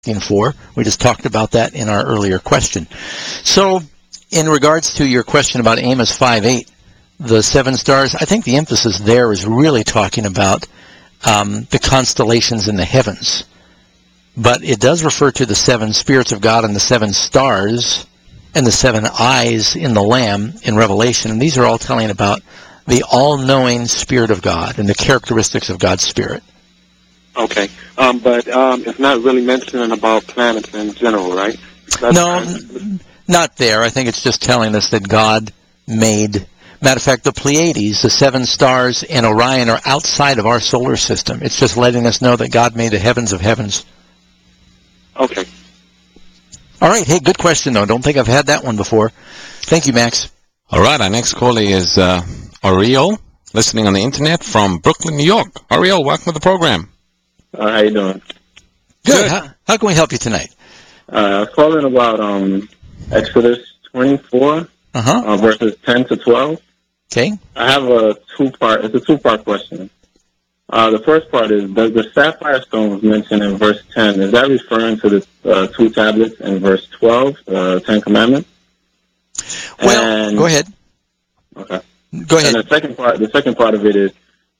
for. We just talked about that in our earlier question. So, in regards to your question about Amos 5:8, the 7 stars, I think the emphasis there is really talking about the constellations in the heavens. But it does refer to the 7 spirits of God and the 7 stars and the 7 eyes in the Lamb in Revelation. And these are all telling about the all-knowing Spirit of God and the characteristics of God's Spirit. Okay. But it's not really mentioning about planets in general, right? No, not there. I think it's just telling us that God made... Matter of fact, the Pleiades, the 7 stars, and Orion are outside of our solar system. It's just letting us know that God made the heavens of heavens. Okay. All right. Hey, good question, though. Don't think I've had that one before. Thank you, Max. All right. Our next caller is Ariel, listening on the Internet from Brooklyn, New York. Ariel, welcome to the program. How you doing? Good. How can we help you tonight? I was calling about Exodus 24, verses 10 to 12. Okay. I have a two-part question. The first part is, does the sapphire stones mentioned in verse 10, is that referring to the 2 tablets in verse 12, the 10 Commandments? Well, go ahead. Okay. Go ahead. And the second part of it is,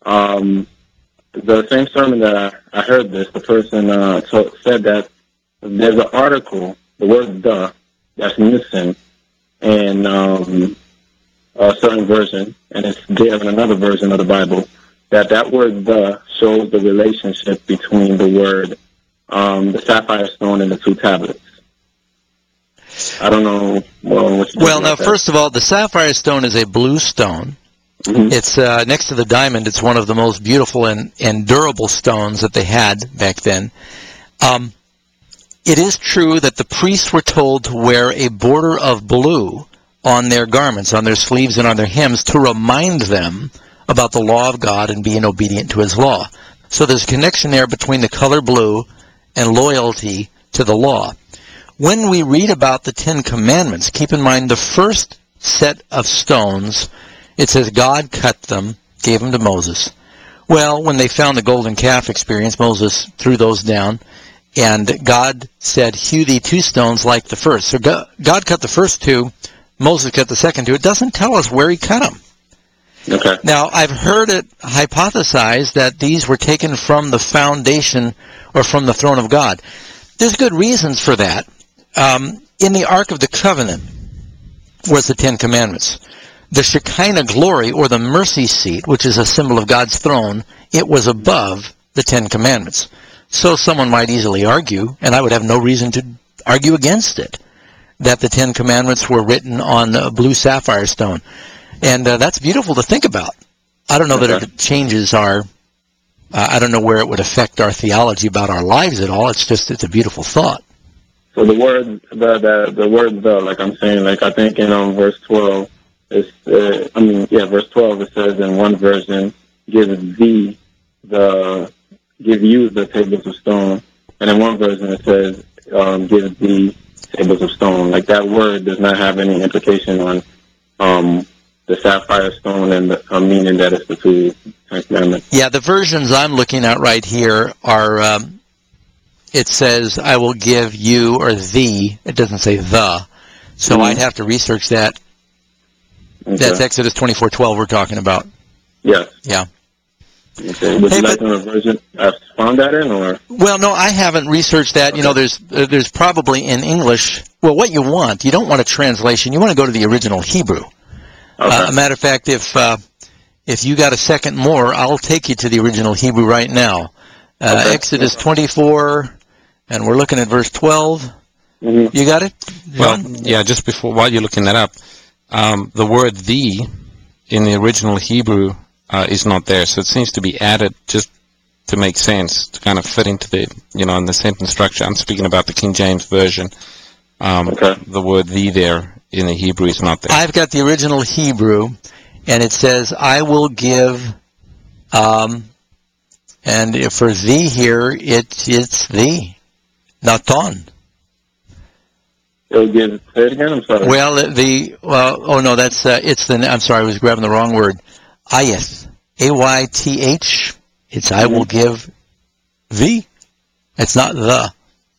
the same sermon that I heard this, the person said that there's an article, the word "the," that's missing in a certain version, and it's there in another version of the Bible, that word "the" shows the relationship between the word, the sapphire stone and the 2 tablets. I don't know. Well, now, first of all, the sapphire stone is a blue stone. Mm-hmm. It's next to the diamond. It's one of the most beautiful and durable stones that they had back then. It is true that the priests were told to wear a border of blue on their garments, on their sleeves, and on their hems to remind them about the law of God and being obedient to His law. So there's a connection there between the color blue and loyalty to the law. When we read about the 10 Commandments, keep in mind the first set of stones, it says God cut them, gave them to Moses. Well, when they found the golden calf experience, Moses threw those down, and God said, hew thee 2 stones like the first. So God cut the first 2, Moses cut the second 2. It doesn't tell us where he cut them. Okay. Now, I've heard it hypothesized that these were taken from the foundation or from the throne of God. There's good reasons for that. In the Ark of the Covenant was the 10 Commandments. The Shekinah glory, or the mercy seat, which is a symbol of God's throne, it was above the 10 Commandments. So someone might easily argue, and I would have no reason to argue against it, that the 10 Commandments were written on a blue sapphire stone. And that's beautiful to think about. I don't know that it changes our, I don't know where it would affect our theology about our lives at all. It's a beautiful thought. So the word, the word "the," like I'm saying, like I think in verse 12, verse 12, it says in one version, give you the tables of stone. And in one version it says, give thee tables of stone. Like that word does not have any implication on the sapphire stone and the meaning that it's the 2 Commandments. Yeah, the versions I'm looking at right here are, it says, I will give you, or thee. It doesn't say the. So I'd have to research that. Okay. That's Exodus 24:12 we're talking about. Yes. Yeah. Okay. Would you like to know a version I've found that in, or? Well, no, I haven't researched that. Okay. You know, there's probably in English. Well, what you want don't want a translation. You want to go to the original Hebrew. Okay. A matter of fact, if you got a second more, I'll take you to the original Hebrew right now. Okay. Exodus 24, and we're looking at verse 12. Mm-hmm. You got it? Well, yeah. Just while you're looking that up, the word "thee" in the original Hebrew is not there, so it seems to be added just to make sense, to kind of fit into the, in the sentence structure. I'm speaking about the King James Version. The word "thee" there in the Hebrew is not there. I've got the original Hebrew, and it says, I will give, and for thee here, it's thee, Natan. Say it again, I'm sorry. Well, that's, I'm sorry, I was grabbing the wrong word. Ayeth, A-Y-T-H, it's I will give thee. It's not the.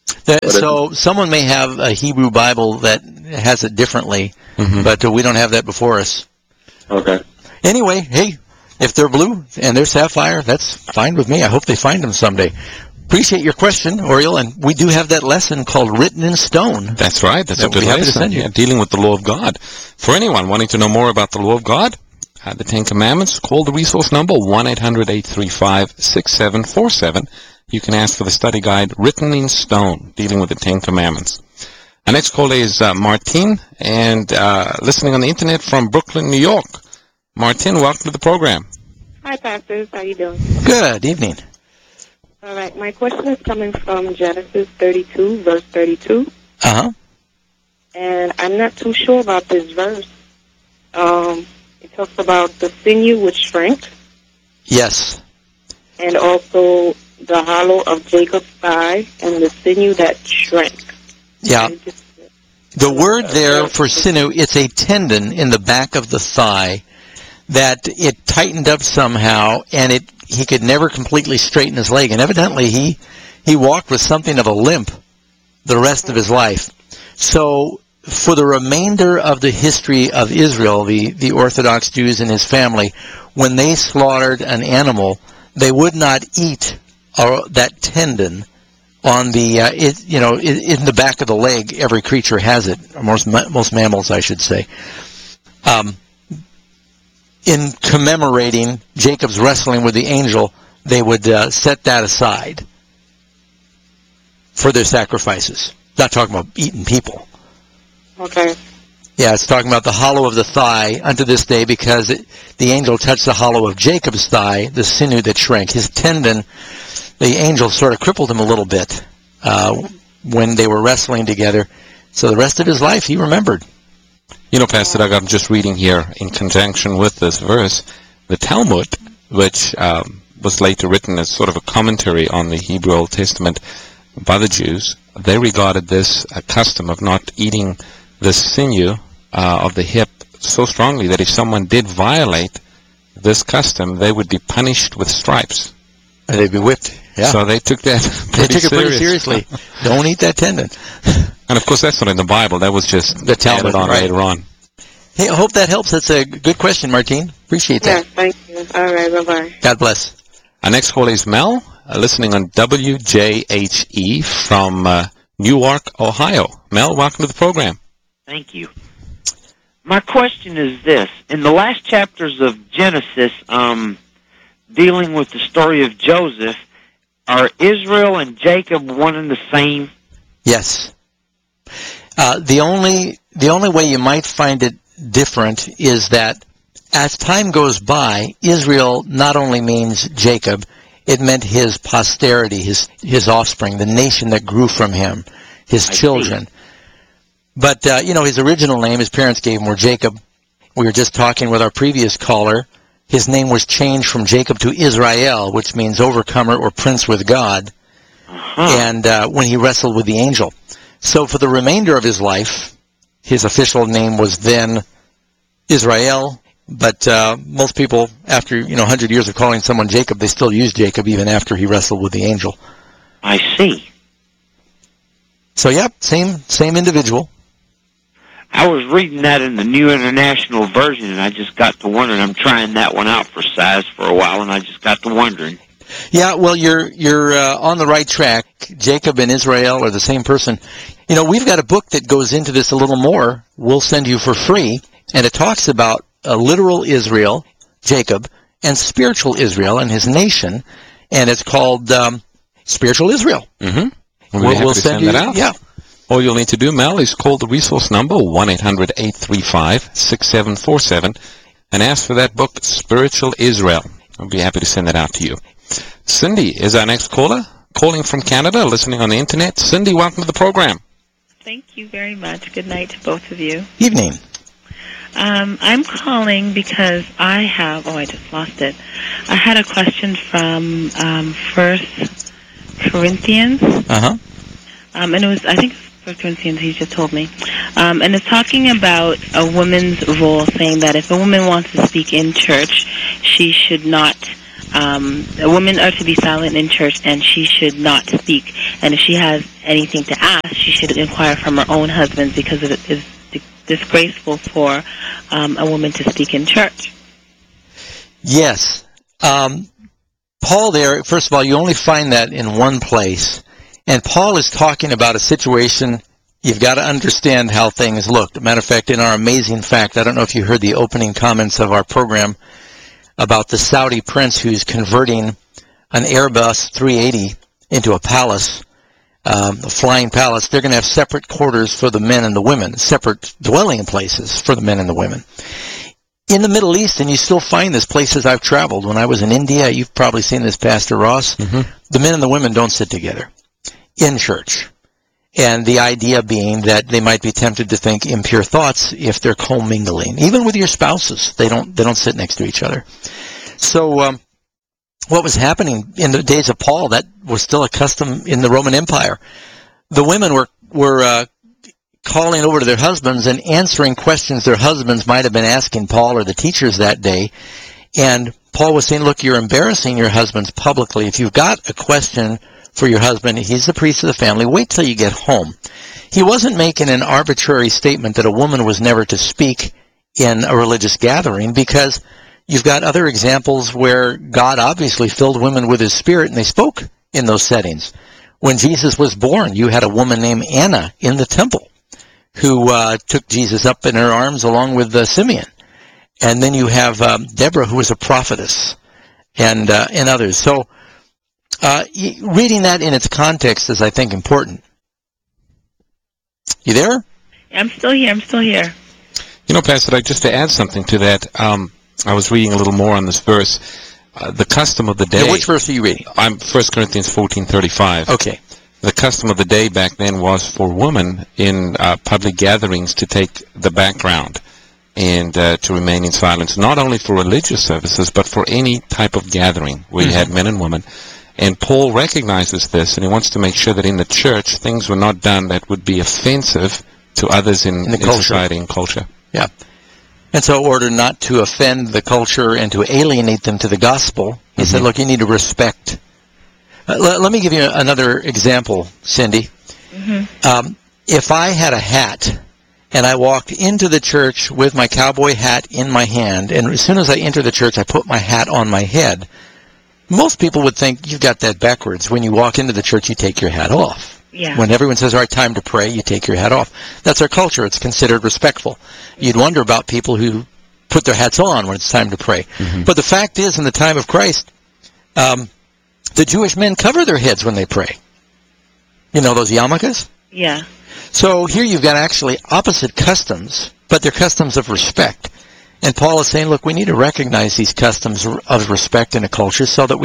So someone may have a Hebrew Bible that has it differently, but we don't have that before us. Okay. Anyway, hey, if they're blue and they're sapphire, that's fine with me. I hope they find them someday. Appreciate your question, Oriel, and we do have that lesson called Written in Stone. That's right. That's a good lesson. Yeah, dealing with the law of God. For anyone wanting to know more about the law of God, the Ten Commandments, call the resource number 1-800-835-6747. You can ask for the study guide Written in Stone, dealing with the Ten Commandments. Our next caller is Martin, and listening on the internet from Brooklyn, New York. Martin, welcome to the program. Hi, pastors. How you doing? Good evening. All right. My question is coming from Genesis 32, verse 32. Uh-huh. And I'm not too sure about this verse. It talks about the sinew which shrank. Yes. And also the hollow of Jacob's thigh and the sinew that shrank. Yeah. The word there for sinew, it's a tendon in the back of the thigh that it tightened up somehow, and he could never completely straighten his leg. And evidently he walked with something of a limp the rest of his life. So for the remainder of the history of Israel, the Orthodox Jews and his family, when they slaughtered an animal, they would not eat that tendon on the in the back of the leg. Every creature has it, or most mammals, I should say. In commemorating Jacob's wrestling with the angel, they would set that aside for their sacrifices. Not talking about eating people. Okay. Yeah, it's talking about the hollow of the thigh unto this day, because the angel touched the hollow of Jacob's thigh, the sinew that shrank. His tendon, the angel sort of crippled him a little bit when they were wrestling together. So the rest of his life, he remembered. You know, Pastor Doug, I'm just reading here in conjunction with this verse, the Talmud, which was later written as sort of a commentary on the Hebrew Old Testament by the Jews. They regarded this custom of not eating the sinew of the hip so strongly that if someone did violate this custom, they would be punished with stripes. And they'd be whipped. Yeah. So they took that pretty seriously. Don't eat that tendon. And of course, that's not in the Bible. That was just the Talmud on later on. Hey, I hope that helps. That's a good question, Martine. Appreciate that. Yes, thank you. All right, bye-bye. God bless. Our next call is Mel, listening on WJHE from Newark, Ohio. Mel, welcome to the program. Thank you. My question is this. In the last chapters of Genesis, dealing with the story of Joseph, are Israel and Jacob one and the same? Yes. The only way you might find it different is that as time goes by, Israel not only means Jacob, it meant his posterity, his offspring, the nation that grew from him, his children. But, his original name, his parents gave him, were Jacob. We were just talking with our previous caller. His name was changed from Jacob to Israel, which means overcomer or prince with God, and when he wrestled with the angel. So for the remainder of his life, his official name was then Israel, but most people, after 100 years of calling someone Jacob, they still use Jacob even after he wrestled with the angel. I see. So, same individual. I was reading that in the New International Version, and I just got to wondering. I'm trying that one out for size for a while, and I just got to wondering. Yeah, well, you're on the right track. Jacob and Israel are the same person. We've got a book that goes into this a little more. We'll send you for free, and it talks about a literal Israel, Jacob, and spiritual Israel and his nation, and it's called Spiritual Israel. Mm-hmm. We'll send that out. Yeah. All you'll need to do, Mel, is call the resource number 1-800-835-6747 and ask for that book, Spiritual Israel. I'll be happy to send that out to you. Cindy is our next caller, calling from Canada, listening on the internet. Cindy, welcome to the program. Thank you very much. Good night to both of you. Evening. I'm calling because I just lost it. I had a question from 1 Corinthians. Uh-huh. And it was, I think, 1 Corinthians, he just told me. And it's talking about a woman's role, saying that if a woman wants to speak in church, she should not women are to be silent in church, and she should not speak. And if she has anything to ask, she should inquire from her own husband, because it is disgraceful for a woman to speak in church. Yes. Paul there, first of all, you only find that in one place. And Paul is talking about a situation. You've got to understand how things looked. Matter of fact, in our Amazing Fact, I don't know if you heard the opening comments of our program about the Saudi prince who's converting an Airbus 380 into a palace, a flying palace. They're going to have separate quarters for the men and the women, separate dwelling places for the men and the women. In the Middle East, and you still find this places I've traveled. When I was in India, you've probably seen this, Pastor Ross. Mm-hmm. The men and the women don't sit together in church. And the idea being that they might be tempted to think impure thoughts if they're commingling. Even with your spouses, they don't sit next to each other. So what was happening in the days of Paul, that was still a custom in the Roman Empire. The women were calling over to their husbands and answering questions their husbands might have been asking Paul or the teachers that day. And Paul was saying, look, you're embarrassing your husbands publicly. If you've got a question for your husband, he's the priest of the family, wait till you get home. He wasn't making an arbitrary statement that a woman was never to speak in a religious gathering, because you've got other examples where God obviously filled women with his Spirit, and they spoke in those settings. When Jesus was born, you had a woman named Anna in the temple who took Jesus up in her arms along with Simeon. And then you have Deborah, who was a prophetess, and others. So reading that in its context is, I think, important. You there? I'm still here. You know, Pastor, just to add something to that, I was reading a little more on this verse. The custom of the day... Yeah, which verse are you reading? I'm 1 Corinthians 14:35. Okay. The custom of the day back then was for women in public gatherings to take the background and to remain in silence, not only for religious services, but for any type of gathering where you had men and women. And Paul recognizes this, and he wants to make sure that in the church things were not done that would be offensive to others in society and culture. Yeah. And so in order not to offend the culture and to alienate them to the gospel, he said, look, you need to respect. Let me give you another example, Cindy. If I had a hat and I walked into the church with my cowboy hat in my hand, and as soon as I enter the church, I put my hat on my head, most people would think you've got that backwards. When you walk into the church, you take your hat off. Yeah. When everyone says, all right, time to pray, you take your hat off. That's our culture. It's considered respectful. You'd wonder about people who put their hats on when it's time to pray. But the fact is, in the time of Christ, the Jewish men cover their heads when they pray. You know those yarmulkes? Yeah. So here you've got actually opposite customs, but they're customs of respect. And Paul is saying, look, we need to recognize these customs of respect in a culture so that we